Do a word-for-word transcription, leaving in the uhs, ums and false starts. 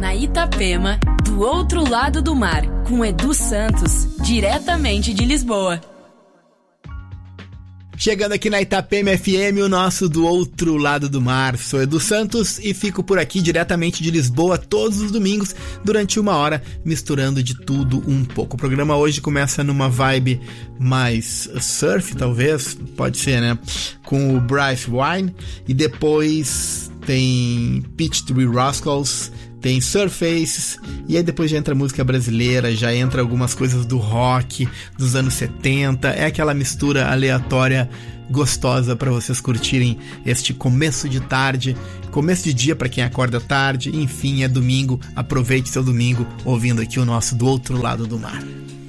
Na Itapema, do outro lado do mar, com Edu Santos, diretamente de Lisboa. Chegando aqui na Itapema F M, o nosso Do Outro Lado do Mar. Sou Edu Santos e fico por aqui diretamente de Lisboa todos os domingos, durante uma hora, misturando de tudo um pouco. O programa hoje começa numa vibe mais surf, talvez, pode ser, né? Com o Bryce Wine, e depois tem Peachtree Rascals, tem Surfaces, e aí depois já entra música brasileira, já entra algumas coisas do rock dos anos setenta, é aquela mistura aleatória gostosa para vocês curtirem este começo de tarde, começo de dia para quem acorda tarde, enfim, é domingo, aproveite seu domingo ouvindo aqui o nosso Do Outro Lado do Mar.